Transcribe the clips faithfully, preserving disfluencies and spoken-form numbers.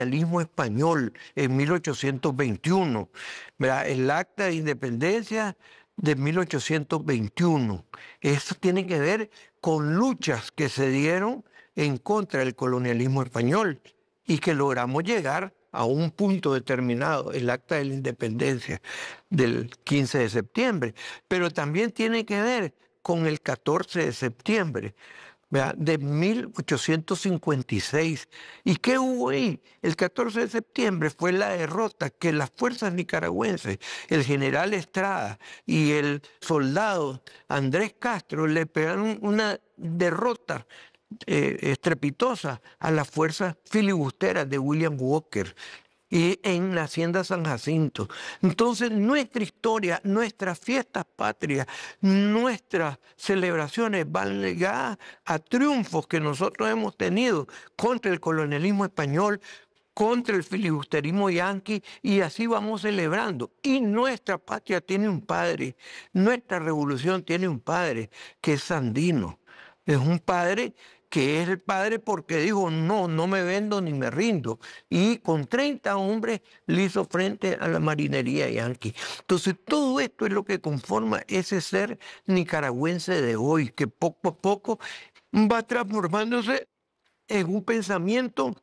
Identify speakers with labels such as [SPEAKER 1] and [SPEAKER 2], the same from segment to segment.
[SPEAKER 1] colonialismo español en mil ochocientos veintiuno, ¿verdad? El Acta de Independencia de mil ochocientos veintiuno. Eso tiene que ver con luchas que se dieron en contra del colonialismo español y que logramos llegar a un punto determinado, el Acta de la Independencia del quince de septiembre. Pero también tiene que ver con el catorce de septiembre, ¿verdad?, de mil ochocientos cincuenta y seis. ¿Y qué hubo ahí? El catorce de septiembre fue la derrota que las fuerzas nicaragüenses, el general Estrada y el soldado Andrés Castro, le pegaron una derrota eh, estrepitosa a las fuerzas filibusteras de William Walker y en la Hacienda San Jacinto. Entonces, nuestra historia, nuestras fiestas patrias, nuestras celebraciones van ligadas a triunfos que nosotros hemos tenido contra el colonialismo español, contra el filibusterismo yanqui, y así vamos celebrando. Y nuestra patria tiene un padre, nuestra revolución tiene un padre, que es Sandino. Es un padre que es el padre porque dijo, no, no me vendo ni me rindo. Y con treinta hombres le hizo frente a la marinería yanqui. Entonces, todo esto es lo que conforma ese ser nicaragüense de hoy, que poco a poco va transformándose en un pensamiento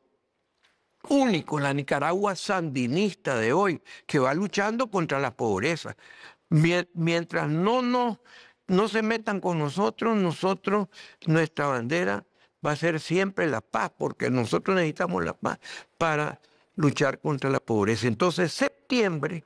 [SPEAKER 1] único, la Nicaragua sandinista de hoy, que va luchando contra la pobreza. Mientras no, no, no se metan con nosotros, nosotros, nuestra bandera va a ser siempre la paz, porque nosotros necesitamos la paz para luchar contra la pobreza. Entonces, septiembre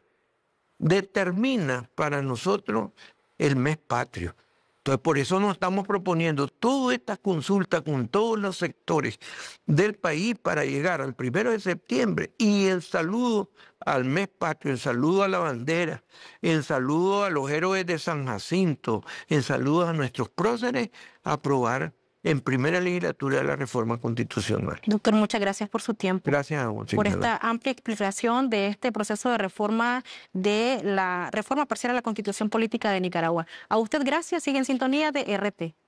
[SPEAKER 1] determina para nosotros el mes patrio. Entonces, por eso nos estamos proponiendo toda esta consulta con todos los sectores del país para llegar al primero de septiembre y el saludo al mes patrio, el saludo a la bandera, el saludo a los héroes de San Jacinto, el saludo a nuestros próceres, a aprobar en primera legislatura la reforma constitucional.
[SPEAKER 2] Doctor, muchas gracias por su tiempo.
[SPEAKER 1] Gracias a vos,
[SPEAKER 2] por esta amplia explicación de este proceso de reforma de la reforma parcial a la Constitución Política de Nicaragua. A usted gracias, sigue en sintonía de R T.